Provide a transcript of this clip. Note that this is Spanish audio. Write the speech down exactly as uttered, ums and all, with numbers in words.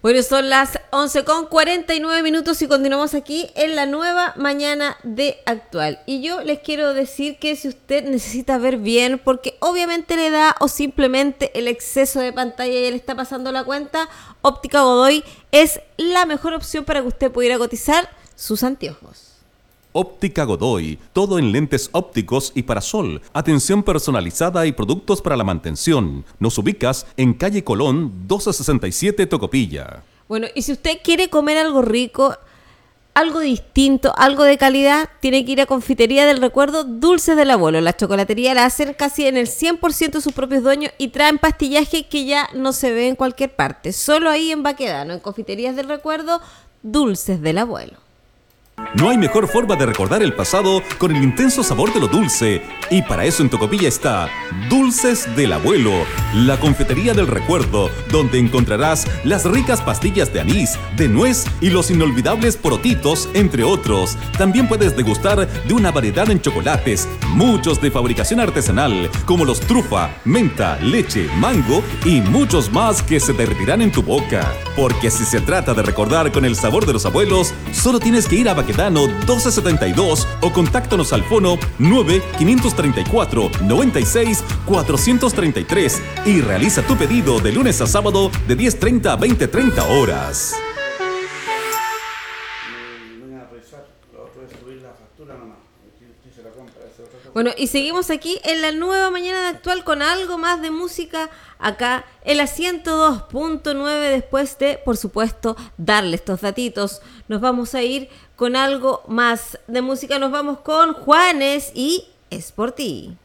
Bueno, son las once con cuarenta y nueve minutos y continuamos aquí en la nueva mañana de Actual. Y yo les quiero decir que si usted necesita ver bien, porque obviamente le da o simplemente el exceso de pantalla y le está pasando la cuenta, Óptica Godoy es la mejor opción para que usted pudiera cotizar sus anteojos. Óptica Godoy, todo en lentes ópticos y parasol, atención personalizada y productos para la mantención. Nos ubicas en calle Colón doce sesenta y siete, Tocopilla. Bueno, y si usted quiere comer algo rico, algo distinto, algo de calidad, tiene que ir a Confitería del Recuerdo Dulces del Abuelo. La chocolatería la hacen casi en el cien por ciento sus propios dueños y traen pastillaje que ya no se ve en cualquier parte. Solo ahí en Baquedano, en Confiterías del Recuerdo Dulces del Abuelo. No hay mejor forma de recordar el pasado con el intenso sabor de lo dulce. Y para eso en Tocopilla está Dulces del Abuelo, la confitería del recuerdo, donde encontrarás las ricas pastillas de anís, de nuez y los inolvidables porotitos, entre otros. También puedes degustar de una variedad en chocolates, muchos de fabricación artesanal, como los trufa, menta, leche, mango y muchos más que se derretirán en tu boca. Porque si se trata de recordar con el sabor de los abuelos, solo tienes que ir a Baquedano doce setenta y dos o contáctanos al fono nueve quinientos treinta y cuatro noventa y seis cuatrocientos treinta y tres y realiza tu pedido de lunes a sábado de diez treinta a veinte treinta horas. Bueno, y seguimos aquí en la nueva mañana de Actual con algo más de música acá en la ciento dos punto nueve. Después de, por supuesto, darle estos datitos, nos vamos a ir con algo más de música. Nos vamos con Juanes y Es por ti.